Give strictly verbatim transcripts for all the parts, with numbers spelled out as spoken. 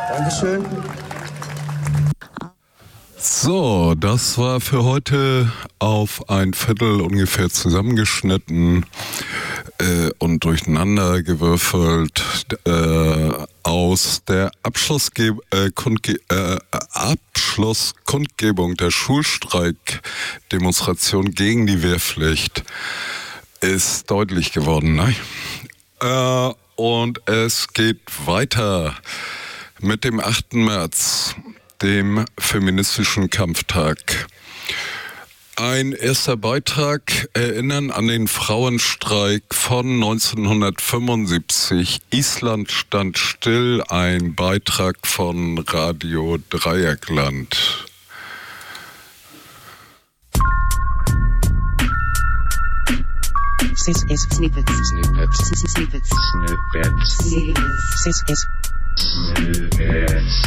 Dankeschön. So, das war für heute auf ein Viertel ungefähr zusammengeschnitten äh, und durcheinander gewürfelt äh, aus der Abschlussge- äh, Kundge- äh, Abschlusskundgebung der Schulstreikdemonstration gegen die Wehrpflicht. Ist deutlich geworden, ne? Äh, und es geht weiter mit dem achten März, dem feministischen Kampftag. Ein erster Beitrag: Erinnern an den Frauenstreik von neunzehnhundertfünfundsiebzig. Island stand still. Ein Beitrag von Radio Dreieckland. This is Snippets. Snippets. Snippets. Snippets. Snippets. This is Snippets.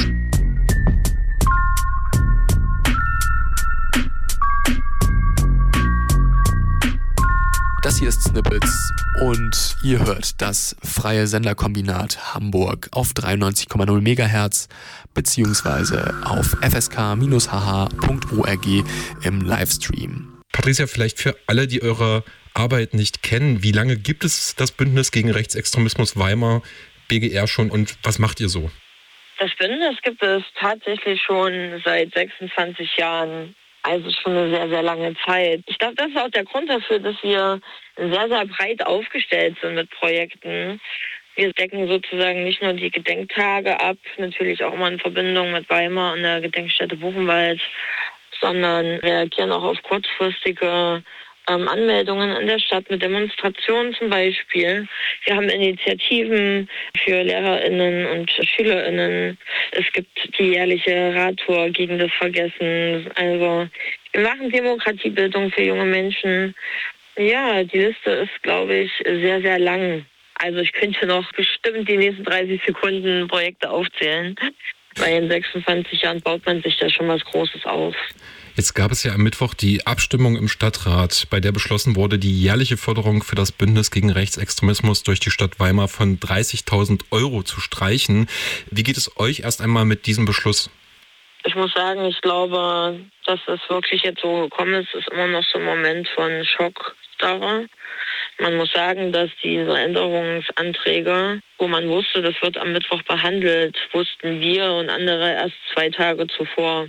Das hier ist Snippets und ihr hört das Freie Senderkombinat Hamburg auf dreiundneunzig Komma null Megahertz beziehungsweise auf f s k Bindestrich h h Punkt org im Livestream. Patricia, vielleicht für alle, die eure Arbeit nicht kennen, wie lange gibt es das Bündnis gegen Rechtsextremismus Weimar, B G R, schon und was macht ihr so? Das Bündnis gibt es tatsächlich schon seit sechsundzwanzig Jahren. Also schon eine sehr, sehr lange Zeit. Ich glaube, das ist auch der Grund dafür, dass wir sehr, sehr breit aufgestellt sind mit Projekten. Wir decken sozusagen nicht nur die Gedenktage ab, natürlich auch immer in Verbindung mit Weimar und der Gedenkstätte Buchenwald, sondern reagieren auch auf kurzfristige ähm, Anmeldungen in der Stadt mit Demonstrationen zum Beispiel. Wir haben Initiativen für LehrerInnen und SchülerInnen. Es gibt die jährliche Radtour gegen das Vergessen. Also wir machen Demokratiebildung für junge Menschen. Ja, die Liste ist, glaube ich, sehr, sehr lang. Also ich könnte noch bestimmt die nächsten dreißig Sekunden Projekte aufzählen. Weil in sechsundzwanzig Jahren baut man sich da schon was Großes auf. Jetzt gab es ja am Mittwoch die Abstimmung im Stadtrat, bei der beschlossen wurde, die jährliche Förderung für das Bündnis gegen Rechtsextremismus durch die Stadt Weimar von dreißigtausend Euro zu streichen. Wie geht es euch erst einmal mit diesem Beschluss? Ich muss sagen, ich glaube, dass es wirklich jetzt so gekommen ist, ist immer noch so ein Moment von Schockstarre. Man muss sagen, dass diese Änderungsanträge, wo man wusste, das wird am Mittwoch behandelt, wussten wir und andere erst zwei Tage zuvor.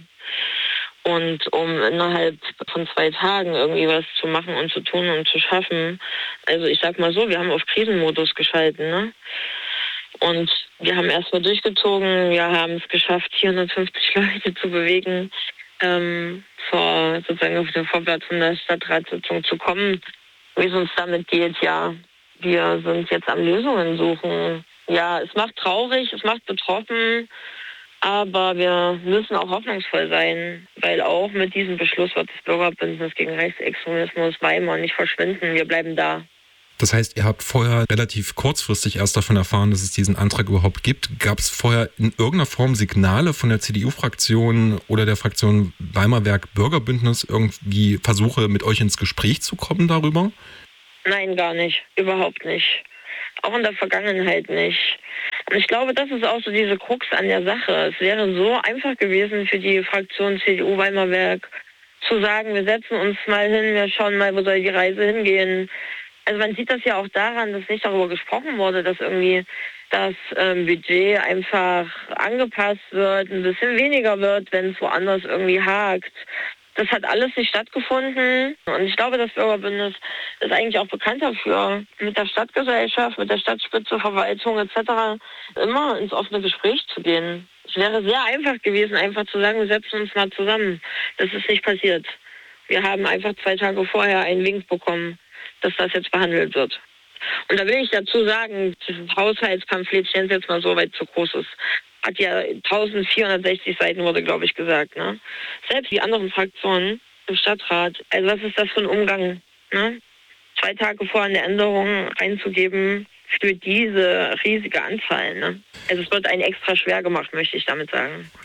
Und um innerhalb von zwei Tagen irgendwie was zu machen und zu tun und zu schaffen, also ich sag mal so, wir haben auf Krisenmodus geschalten, ne? Und wir haben erstmal durchgezogen, wir haben es geschafft, vierhundertfünfzig Leute zu bewegen, ähm, vor, sozusagen auf den Vorplatz von der Stadtratssitzung zu kommen. Wie es uns damit geht, ja, wir sind jetzt am Lösungen suchen. Ja, es macht traurig, es macht betroffen, aber wir müssen auch hoffnungsvoll sein, weil auch mit diesem Beschluss wird das Bürgerbündnis gegen Rechtsextremismus Weimar nicht verschwinden. Wir bleiben da. Das heißt, ihr habt vorher relativ kurzfristig erst davon erfahren, dass es diesen Antrag überhaupt gibt. Gab es vorher in irgendeiner Form Signale von der C D U-Fraktion oder der Fraktion Weimarwerk Bürgerbündnis, irgendwie Versuche, mit euch ins Gespräch zu kommen darüber? Nein, gar nicht. Überhaupt nicht. Auch in der Vergangenheit nicht. Und ich glaube, das ist auch so diese Krux an der Sache. Es wäre so einfach gewesen für die Fraktion C D U Weimarwerk zu sagen, wir setzen uns mal hin, wir schauen mal, wo soll die Reise hingehen. Also man sieht das ja auch daran, dass nicht darüber gesprochen wurde, dass irgendwie das ähm, Budget einfach angepasst wird, ein bisschen weniger wird, wenn es woanders irgendwie hakt. Das hat alles nicht stattgefunden. Und ich glaube, das Bürgerbündnis ist eigentlich auch bekannt dafür, mit der Stadtgesellschaft, mit der Stadtspitze, Verwaltung et cetera immer ins offene Gespräch zu gehen. Es wäre sehr einfach gewesen, einfach zu sagen, wir setzen uns mal zusammen. Das ist nicht passiert. Wir haben einfach zwei Tage vorher einen Wink bekommen, dass das jetzt behandelt wird. Und da will ich dazu sagen, dieses Haushaltspamphlet, ich nenne es jetzt mal so, weil es zu groß ist, hat ja eintausendvierhundertsechzig Seiten, wurde, glaube ich, gesagt. Ne? Selbst die anderen Fraktionen im Stadtrat, also was ist das für ein Umgang? Ne? Zwei Tage vor eine Änderung reinzugeben für diese riesige Anzahl. Ne? Also es wird einen extra schwer gemacht, möchte ich damit sagen.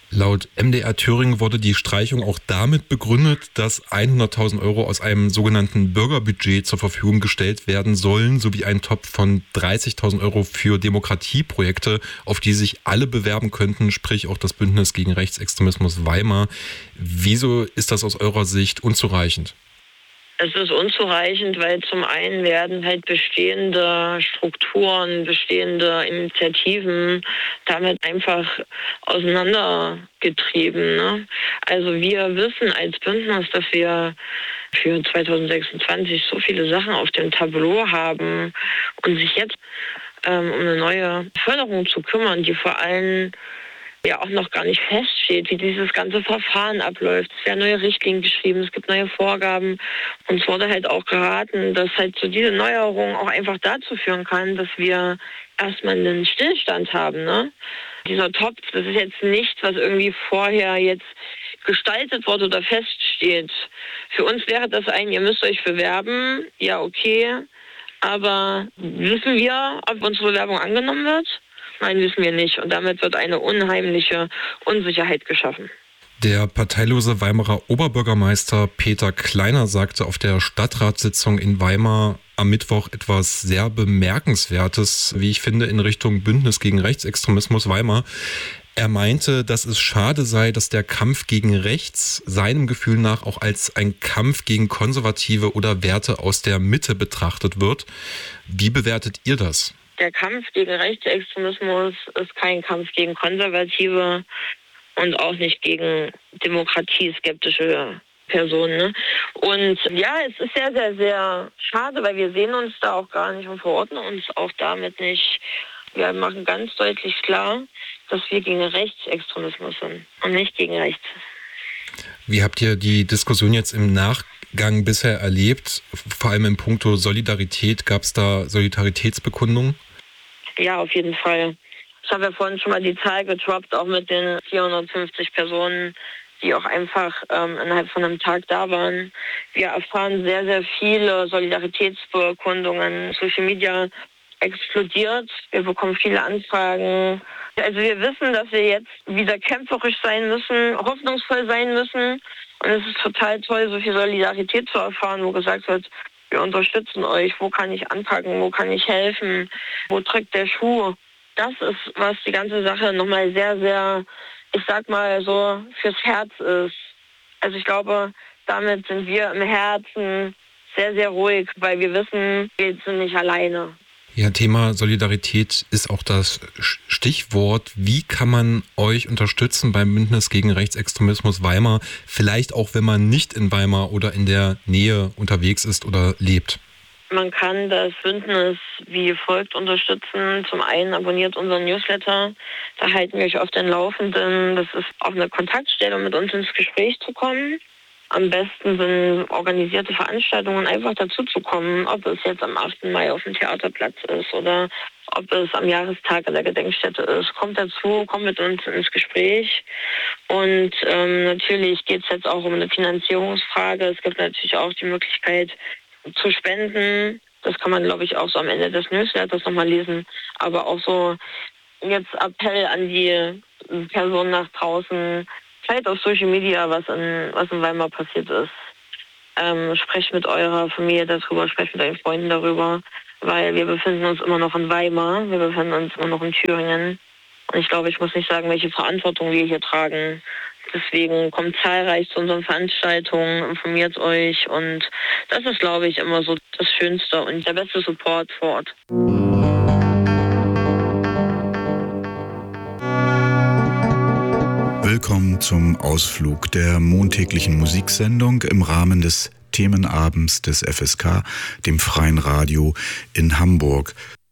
Laut M D R Thüringen wurde die Streichung auch damit begründet, dass hunderttausend Euro aus einem sogenannten Bürgerbudget zur Verfügung gestellt werden sollen, sowie ein Topf von dreißigtausend Euro für Demokratieprojekte, auf die sich alle bewerben könnten, sprich auch das Bündnis gegen Rechtsextremismus Weimar. Wieso ist das aus eurer Sicht unzureichend? Es ist unzureichend, weil zum einen werden halt bestehende Strukturen, bestehende Initiativen damit einfach auseinandergetrieben. Ne? Also wir wissen als Bündnis, dass wir für zwanzig sechsundzwanzig so viele Sachen auf dem Tableau haben und sich jetzt ähm, um eine neue Förderung zu kümmern, die vor allem ja auch noch gar nicht feststeht, wie dieses ganze Verfahren abläuft. Es werden neue Richtlinien geschrieben, es gibt neue Vorgaben. Und es wurde halt auch geraten, dass halt so diese Neuerung auch einfach dazu führen kann, dass wir erstmal einen Stillstand haben. Ne? Dieser Topf, das ist jetzt nichts, was irgendwie vorher jetzt gestaltet wurde oder feststeht. Für uns wäre das ein, ihr müsst euch bewerben, ja okay, aber wissen wir, ob unsere Bewerbung angenommen wird? Nein, wissen wir nicht. Und damit wird eine unheimliche Unsicherheit geschaffen. Der parteilose Weimarer Oberbürgermeister Peter Kleiner sagte auf der Stadtratssitzung in Weimar am Mittwoch etwas sehr Bemerkenswertes, wie ich finde, in Richtung Bündnis gegen Rechtsextremismus Weimar. Er meinte, dass es schade sei, dass der Kampf gegen Rechts seinem Gefühl nach auch als ein Kampf gegen Konservative oder Werte aus der Mitte betrachtet wird. Wie bewertet ihr das? Der Kampf gegen Rechtsextremismus ist kein Kampf gegen Konservative und auch nicht gegen demokratieskeptische Personen. Ne? Und ja, es ist sehr, sehr, sehr schade, weil wir sehen uns da auch gar nicht und verorten uns auch damit nicht. Wir machen ganz deutlich klar, dass wir gegen Rechtsextremismus sind und nicht gegen rechts. Wie habt ihr die Diskussion jetzt im Nachgang bisher erlebt? Vor allem in puncto Solidarität, gab es da Solidaritätsbekundungen? Ja, auf jeden Fall. Ich habe ja vorhin schon mal die Zahl getroppt, auch mit den vierhundertfünfzig Personen, die auch einfach ähm, innerhalb von einem Tag da waren. Wir erfahren sehr, sehr viele Solidaritätsbekundungen. Social Media explodiert. Wir bekommen viele Anfragen. Also wir wissen, dass wir jetzt wieder kämpferisch sein müssen, hoffnungsvoll sein müssen. Und es ist total toll, so viel Solidarität zu erfahren, wo gesagt wird, wir unterstützen euch, wo kann ich anpacken, wo kann ich helfen, wo drückt der Schuh. Das ist, was die ganze Sache nochmal sehr, sehr, ich sag mal so, fürs Herz ist. Also ich glaube, damit sind wir im Herzen sehr, sehr ruhig, weil wir wissen, wir sind nicht alleine. Ja, Thema Solidarität ist auch das Stichwort. Wie kann man euch unterstützen beim Bündnis gegen Rechtsextremismus Weimar? Vielleicht auch, wenn man nicht in Weimar oder in der Nähe unterwegs ist oder lebt. Man kann das Bündnis wie folgt unterstützen. Zum einen abonniert unseren Newsletter. Da halten wir euch auf den Laufenden. Das ist auch eine Kontaktstelle, um mit uns ins Gespräch zu kommen. Am besten sind organisierte Veranstaltungen, einfach dazu zu kommen, ob es jetzt am achten Mai auf dem Theaterplatz ist oder ob es am Jahrestag an der Gedenkstätte ist. Kommt dazu, kommt mit uns ins Gespräch. Und ähm, natürlich geht es jetzt auch um eine Finanzierungsfrage. Es gibt natürlich auch die Möglichkeit zu spenden. Das kann man, glaube ich, auch so am Ende des Newsletters nochmal lesen. Aber auch so jetzt Appell an die Personen nach draußen, vielleicht auf Social Media, was in, was in Weimar passiert ist. Ähm, sprecht mit eurer Familie darüber, sprecht mit euren Freunden darüber, weil wir befinden uns immer noch in Weimar, wir befinden uns immer noch in Thüringen. Und ich glaube, ich muss nicht sagen, welche Verantwortung wir hier tragen. Deswegen kommt zahlreich zu unseren Veranstaltungen, informiert euch und das ist, glaube ich, immer so das Schönste und der beste Support vor Ort. Willkommen zum Ausflug der montäglichen Musiksendung im Rahmen des Themenabends des F S K, dem Freien Radio in Hamburg.